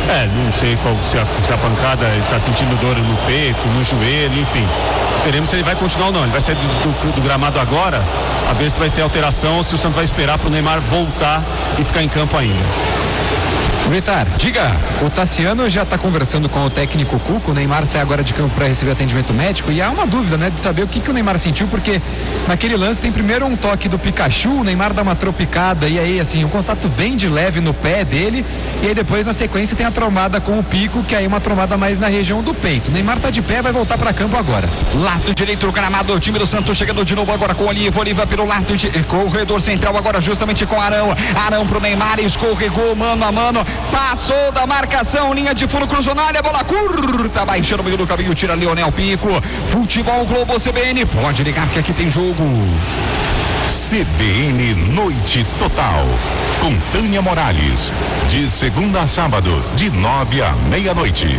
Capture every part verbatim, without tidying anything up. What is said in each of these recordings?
É, não sei qual, se, a, se a pancada ele tá sentindo dor no peito, no joelho, enfim. Veremos se ele vai continuar ou não. Ele vai sair do, do, do gramado agora, a ver se vai ter alteração ou se o Santos vai esperar pro Neymar voltar e ficar em campo ainda. Vitar, diga, o Tassiano já está conversando com o técnico Cuco, o Neymar sai agora de campo para receber atendimento médico e há uma dúvida, né, de saber o que, que o Neymar sentiu, porque naquele lance tem primeiro um toque do Pikachu, o Neymar dá uma tropicada e aí assim, um contato bem de leve no pé dele e aí depois na sequência tem a trombada com o Pico, que aí é uma trombada mais na região do peito. O Neymar tá de pé, vai voltar para campo agora. Lado direito do gramado, o time do Santos chegando de novo agora com o Oliva, Oliva pelo lado de corredor central agora justamente com Arão, Arão pro Neymar, escorregou mano a mano, passou da marcação, linha de fundo, cruzou na área, bola curta, baixando no meio do caminho, tira Leonel Pico. Futebol Globo C B N, pode ligar que aqui tem jogo. C B N Noite Total, com Tânia Morales, de segunda a sábado, de nove à meia-noite.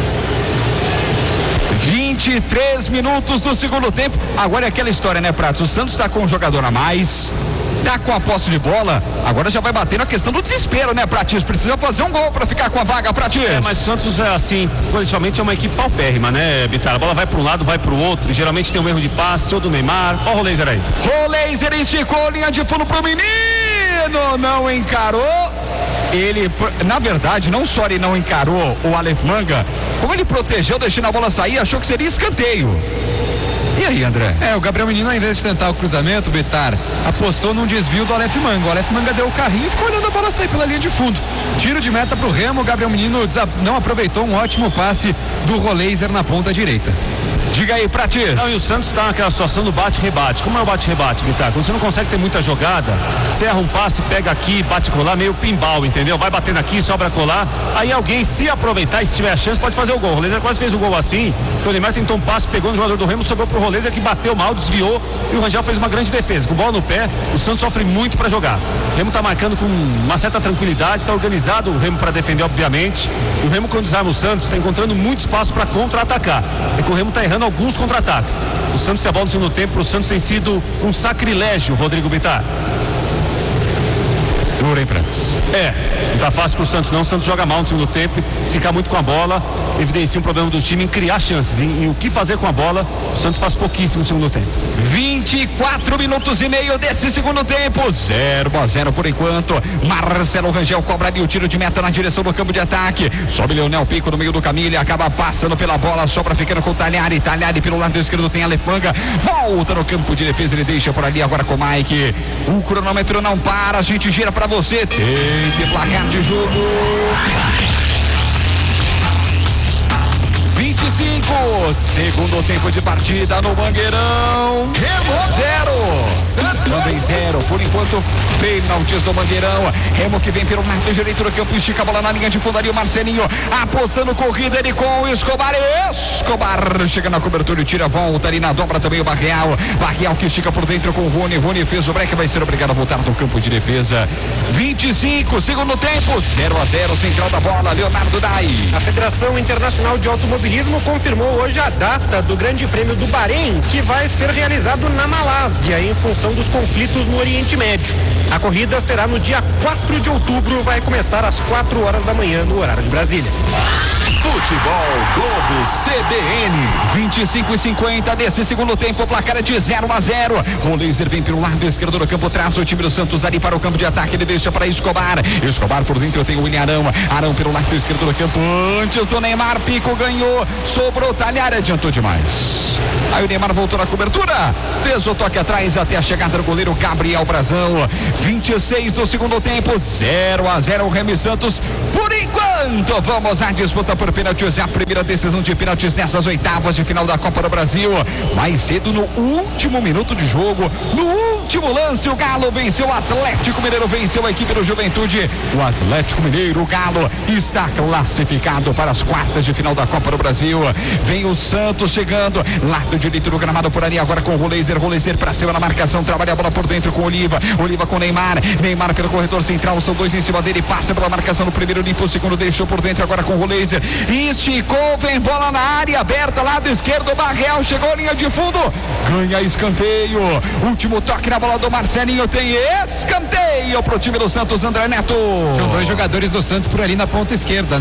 vinte e três minutos do segundo tempo. Agora é aquela história, né, Pratos? O Santos está com um jogador a mais, tá com a posse de bola, agora já vai bater na questão do desespero, né, Pratis? Precisa fazer um gol para ficar com a vaga, Pratis. É, mas o Santos é assim, coletivamente é uma equipe paupérrima, né, Bitar? A bola vai para um lado, vai para o outro, e geralmente tem um erro de passe, ou do Neymar. Ó o Roleiser aí. Roleiser esticou, linha de fundo pro menino, não encarou. Ele, na verdade, não só ele não encarou o Aleph Manga, como ele protegeu, deixando a bola sair, achou que seria escanteio. E aí, André? É, o Gabriel Menino, ao invés de tentar o cruzamento, Bitar, apostou num desvio do Aleph Manga. O Aleph Manga deu o carrinho e ficou olhando a bola sair pela linha de fundo. Tiro de meta pro Remo, o Gabriel Menino não aproveitou um ótimo passe do Roleiser na ponta direita. Diga aí, Pratis. Não, e o Santos está naquela situação do bate-rebate. Como é o bate-rebate, Bitar? Quando você não consegue ter muita jogada, você erra um passe, pega aqui, bate colar, meio pinball, entendeu? Vai batendo aqui, sobra colar. Aí alguém, se aproveitar e se tiver a chance, pode fazer o gol. O Roleiser quase fez o gol assim. O Neymar tentou um passe, pegou no jogador do Remo, sobrou pro Roleiser que bateu mal, desviou e o Rangel fez uma grande defesa. Com bola no pé, o Santos sofre muito para jogar. O Remo tá marcando com uma certa tranquilidade, tá organizado o Remo para defender, obviamente. E o Remo, quando desarma o Santos, tá encontrando muito espaço para contra-atacar. É que o Remo tá errando alguns contra-ataques. O Santos tem a bola no segundo tempo, o Santos tem sido um sacrilégio, Rodrigo Bitar. Duro, hein, Pratos? É, não tá fácil pro Santos não, o Santos joga mal no segundo tempo, fica muito com a bola, evidencia um problema do time em criar chances, em, em o que fazer com a bola, o Santos faz pouquíssimo no segundo tempo. vinte e quatro minutos e meio desse segundo tempo, zero a zero por enquanto. Marcelo Rangel cobra ali o tiro de meta na direção do campo de ataque, sobe Leonel Pico no meio do caminho, ele acaba passando pela bola, sobra ficando com o Talhari, Talhari pelo lado esquerdo tem Aleph Manga, volta no campo de defesa, ele deixa por ali agora com o Mike, o cronômetro não para, a gente gira pra você, tem que placar de jogo. vinte e cinco, segundo tempo de partida no Mangueirão. Remo zero, também zero, por enquanto pênaltis do Mangueirão. Remo que vem pelo lado direito do campo, estica a bola na linha de fundo ali, o Marcelinho apostando corrida, ele com o Escobar, Escobar chega na cobertura e tira a volta ali na dobra também o Barreal, Barreal que estica por dentro com o Rony, Rony fez o break, vai ser obrigado a voltar no campo de defesa. vinte e cinco, segundo tempo, zero a zero, central da bola, Leonardo Dai. A Federação Internacional de Automobilismo confirmou hoje a data do Grande Prêmio do Bahrein, que vai ser realizado na Malásia, em função dos conflitos no Oriente Médio. A corrida será no dia quatro de outubro, vai começar às quatro horas da manhã no horário de Brasília. Futebol Globo C B N. vinte e cinco e cinquenta desse segundo tempo, o placar é de zero a zero. Roleiser vem pelo lado esquerdo do campo, traz o time do Santos ali para o campo de ataque, ele deixa para Escobar. Escobar por dentro tem o William Arão. Arão pelo lado esquerdo do campo, antes do Neymar, Pico ganhou, sobrou Talhar, adiantou demais. Aí o Neymar voltou na cobertura, fez o toque atrás até a chegada do goleiro Gabriel Brazão. vinte e seis do segundo tempo, zero a zero, o Remy Santos. Por enquanto, vamos à disputa por pênaltis, a primeira decisão de pênaltis nessas oitavas de final da Copa do Brasil. Mais cedo, no último minuto de jogo, no último lance, o Galo venceu o Atlético Mineiro, venceu a equipe do Juventude. O Atlético Mineiro, o Galo, está classificado para as quartas de final da Copa do Brasil. Vem o Santos chegando, lado direito do gramado por ali, agora com o Roleiser, Roleiser pra cima na marcação, trabalha a bola por dentro com o Oliva, Oliva com o Neymar, Neymar pelo corredor central, são dois em cima dele, passa pela marcação no primeiro, limpo o segundo, deixou por dentro agora com o Roleiser, esticou, vem bola na área aberta, lado esquerdo, Barreal chegou, linha de fundo, ganha escanteio, último toque na bola do Marcelinho, tem escanteio pro time do Santos, André Neto. São dois jogadores do Santos por ali na ponta esquerda, né?